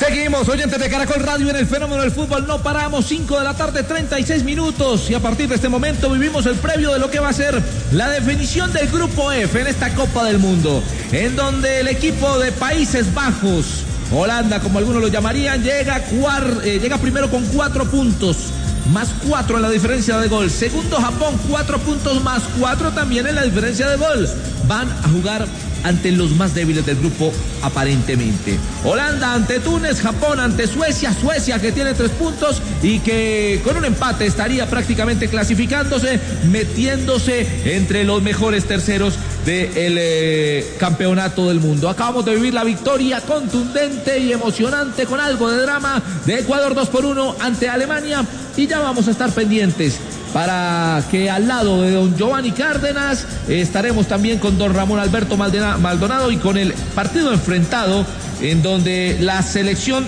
Seguimos, oyentes de Caracol Radio, en el fenómeno del fútbol. No paramos, 5 de la tarde, 36 minutos. Y a partir de este momento vivimos el previo de lo que va a ser la definición del Grupo F en esta Copa del Mundo. En donde el equipo de Países Bajos, Holanda, como algunos lo llamarían, llega primero con 4 puntos. Más 4 en la diferencia de gol. Segundo, Japón, 4 puntos más 4 también en la diferencia de gol. Van a jugar ante los más débiles del grupo, aparentemente. Holanda ante Túnez, Japón ante Suecia que tiene 3 puntos y que con un empate estaría prácticamente clasificándose, metiéndose entre los mejores terceros del campeonato del mundo. Acabamos de vivir la victoria contundente y emocionante con algo de drama de Ecuador 2-1 ante Alemania, y ya vamos a estar pendientes para que al lado de don Giovanni Cárdenas estaremos también con don Ramón Alberto Maldonado, y con el partido enfrentado en donde la selección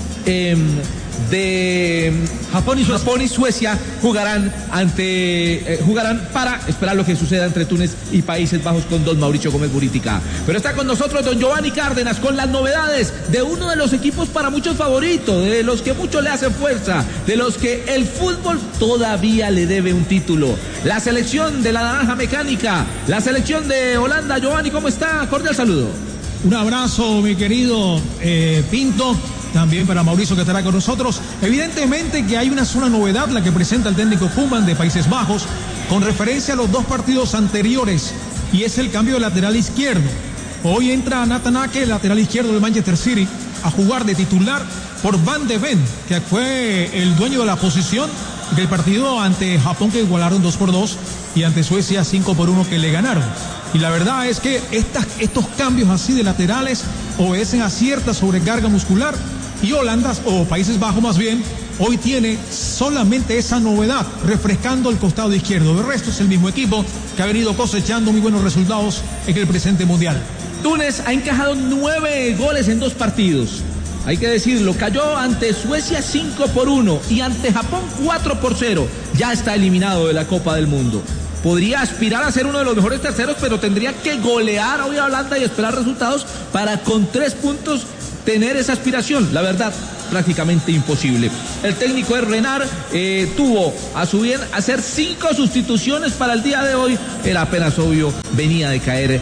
de Japón y Suecia jugarán para esperar lo que suceda entre Túnez y Países Bajos con don Mauricio Gómez Buritica. Pero está con nosotros don Giovanni Cárdenas con las novedades de uno de los equipos para muchos favoritos, de los que muchos le hacen fuerza, de los que el fútbol todavía le debe un título. La selección de la Naranja Mecánica, la selección de Holanda. Giovanni, ¿cómo está? Cordial saludo. Un abrazo, mi querido Pinto. También para Mauricio, que estará con nosotros. Evidentemente que hay una sola novedad, la que presenta el técnico Koeman de Países Bajos, con referencia a los 2 partidos anteriores, y es el cambio de lateral izquierdo. Hoy entra Nathan Ake, el lateral izquierdo del Manchester City, a jugar de titular por Van de Ven, que fue el dueño de la posición del partido ante Japón, que igualaron 2-2, y ante Suecia 5-1, que le ganaron. Y la verdad es que estos cambios así de laterales obedecen a cierta sobrecarga muscular, y Holanda, o Países Bajos más bien, hoy tiene solamente esa novedad, refrescando el costado izquierdo. De resto es el mismo equipo que ha venido cosechando muy buenos resultados en el presente mundial. Túnez ha encajado 9 goles en 2 partidos. Hay que decirlo, cayó ante Suecia 5-1 y ante Japón 4-0. Ya está eliminado de la Copa del Mundo. Podría aspirar a ser uno de los mejores terceros, pero tendría que golear hoy a Holanda y esperar resultados para con 3 puntos tener esa aspiración. La verdad, prácticamente imposible. El técnico de Renard tuvo a su bien hacer 5 sustituciones para el día de hoy. Era apenas obvio, venía de caer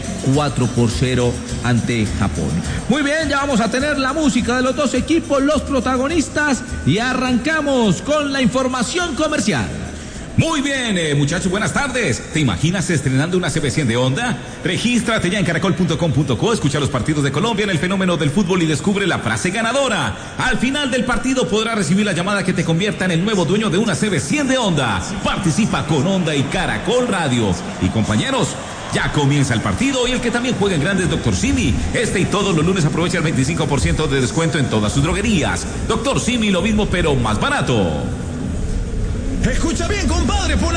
4-0 ante Japón. Muy bien, ya vamos a tener la música de los 2 equipos, los protagonistas, y arrancamos con la información comercial. Muy bien, muchachos, buenas tardes. ¿Te imaginas estrenando una CB100 de Honda? Regístrate ya en caracol.com.co, escucha los partidos de Colombia en el fenómeno del fútbol y descubre la frase ganadora. Al final del partido podrás recibir la llamada que te convierta en el nuevo dueño de una CB100 de Honda. Participa con Honda y Caracol Radio. Y compañeros, ya comienza el partido, y el que también juega en grande es Dr. Simi. Este y todos los lunes aprovecha el 25% de descuento en todas sus droguerías. Dr. Simi, lo mismo pero más barato. Escucha bien, compadre,